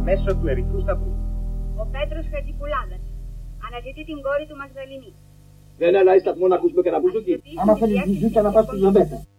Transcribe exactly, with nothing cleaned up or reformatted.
μέσω του Ερυθρού Σταυρού. Ο Πέτρος Χατζηπουλάδας αναζητεί την κόρη του Μαγδαληνή. Δεν αλλάζει σταθμό να ακούσουμε και να μπουζούκι. Άμα θέλεις μπουζούκια να πας στους Λεμπέτα.